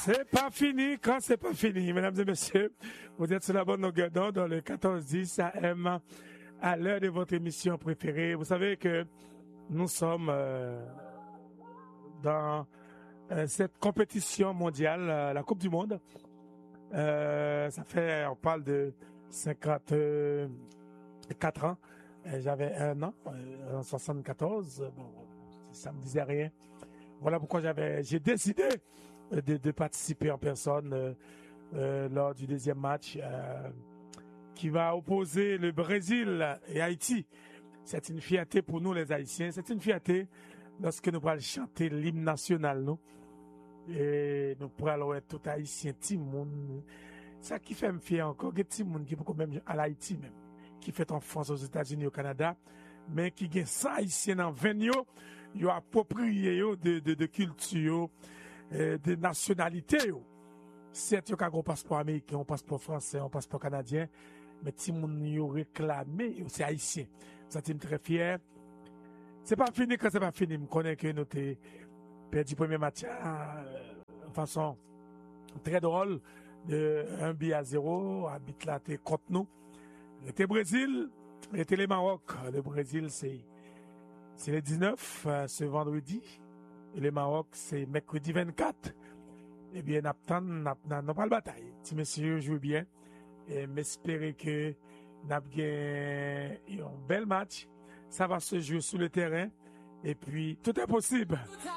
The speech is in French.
C'est pas fini quand c'est pas fini, mesdames et messieurs. Vous êtes sur la bonne longueur d'onde dans le 14-10 AM à l'heure de votre émission préférée. Vous savez que nous sommes dans cette compétition mondiale, la Coupe du Monde. On parle de 54 ans. J'avais 1 an, en 74. Bon, ça me disait rien. Voilà pourquoi j'ai décidé de participer en personne lors du deuxième match qui va opposer le Brésil et Haïti. C'est une fierté pour nous les Haïtiens. C'est une fierté lorsque nous allons chanter l'hymne national, nous. Et nous pourrons être tout Haïtiens, tout le monde. Ça qui fait me fier encore, il y a tout le monde qui peut même à l'Haïti même, qui fait en France, aux États-Unis, au Canada, mais qui gagne 100 Haïtiens dans 20 ans, ils ont approprié de culture, de nationalité. Certes, il y a un passeport américain, un passeport français, un passeport canadien, mais tout le monde y a réclamé, c'est haïtien. Ça me très fier. C'est pas fini quand c'est pas fini. Je connais que nous avons perdu le premier match de façon très drôle, de 1-0, arbitre là, t'es contre nous. C'était Brésil, c'était le Maroc. Le Brésil, c'est le 19, ce vendredi. Et le Maroc, c'est mercredi 24. Eh bien, n'a pas de bataille. Si messieurs jouent bien, et m'espérer que n'a gagné un bel match. Ça va se jouer sur le terrain. Et puis, tout est possible.